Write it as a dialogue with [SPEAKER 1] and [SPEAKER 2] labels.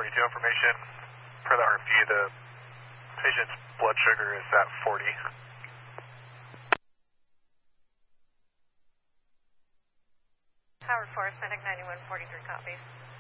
[SPEAKER 1] 42 information. Per the RFP, the patient's blood sugar is at 40.
[SPEAKER 2] Howard Forest, Medic 9143 copies.